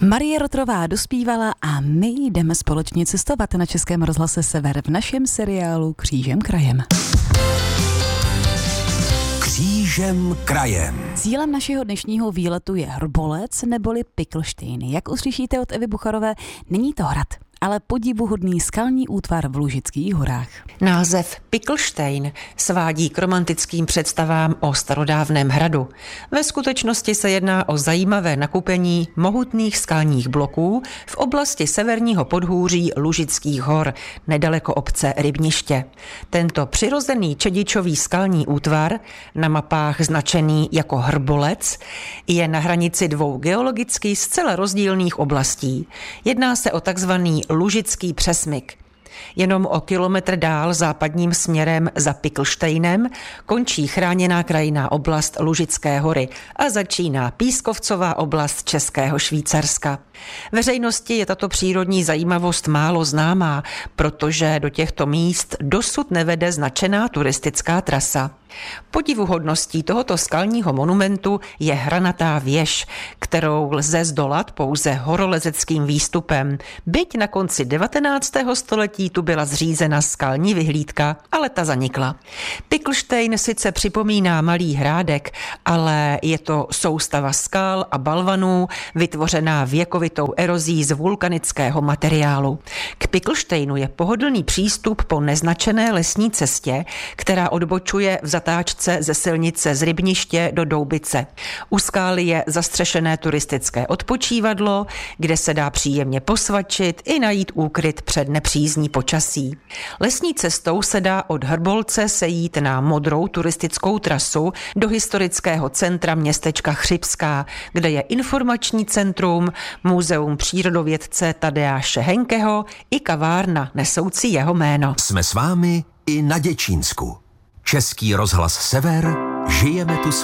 Marie Rotrová dospívala a my jdeme společně cestovat na Českém rozhlase Sever v našem seriálu Křížem krajem. Křížem krajem. Cílem našeho dnešního výletu je Hrbolec neboli Piklštejn. Jak uslyšíte od Evy Bucharové, není to hrad, ale podivuhodný skalní útvar v Lužických horách. Název Piklštejn svádí k romantickým představám o starodávném hradu. Ve skutečnosti se jedná o zajímavé nakupení mohutných skalních bloků v oblasti severního podhůří Lužických hor, nedaleko obce Rybniště. Tento přirozený čedičový skalní útvar, na mapách značený jako Hrbolec, je na hranici dvou geologicky zcela rozdílných oblastí. Jedná se o takzvaný Lužický přesmyk. Jenom o kilometr dál západním směrem za Piklštejnem končí chráněná krajinná oblast Lužické hory a začíná pískovcová oblast Českého Švýcarska. Veřejnosti je tato přírodní zajímavost málo známá, protože do těchto míst dosud nevede značená turistická trasa. Podivuhodností tohoto skalního monumentu je hranatá věž, kterou lze zdolat pouze horolezeckým výstupem. Byť na konci 19. století tu byla zřízena skalní vyhlídka, ale ta zanikla. Piklštejn sice připomíná malý hrádek, ale je to soustava skal a balvanů vytvořená věkovitou erozí z vulkanického materiálu. K Piklštejnu je pohodlný přístup po neznačené lesní cestě, která odbočuje v zatáčce ze silnice z Rybniště do Doubice. U skály je zastřešené turistické odpočívadlo, kde se dá příjemně posvačit i najít úkryt před nepřízní počasí. Lesní cestou se dá od Hrbolce sejít na modrou turistickou trasu do historického centra městečka Chřibská, kde je informační centrum, muzeum přírodovědce Tadeáše Henkeho i kavárna nesoucí jeho jméno. Jsme s vámi i na Děčínsku. Český rozhlas Sever, žijeme tu